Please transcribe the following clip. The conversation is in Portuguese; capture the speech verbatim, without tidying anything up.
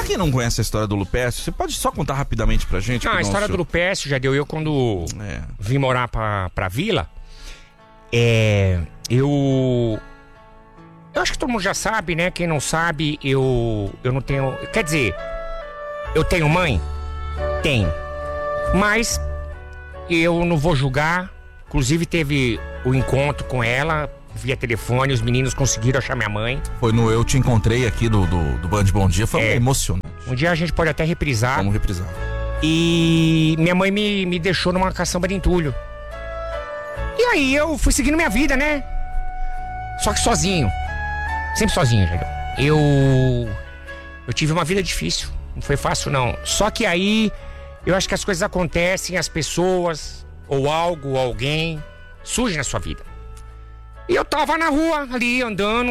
quem não conhece a história do Lupécio, você pode só contar rapidamente pra gente? Não, a história do Lupécio já deu eu quando é. vim morar pra, pra vila. É... Eu... Eu acho que todo mundo já sabe, né? Quem não sabe, eu... Eu não tenho... Quer dizer, eu tenho mãe? Tenho. Mas eu não vou julgar. Inclusive teve o encontro com ela via telefone, os meninos conseguiram achar minha mãe. Foi no Eu Te Encontrei aqui do, do, do Band Bom Dia, foi é. emocionante. Um dia a gente pode até reprisar. Vamos reprisar. E minha mãe me, me deixou numa caçamba de entulho. E aí eu fui seguindo minha vida, né? Só que sozinho. Sempre sozinho, Jair. Eu... Eu tive uma vida difícil. Não foi fácil, não. Só que aí, eu acho que as coisas acontecem, as pessoas, ou algo, ou alguém, surge na sua vida. E eu tava na rua, ali, andando,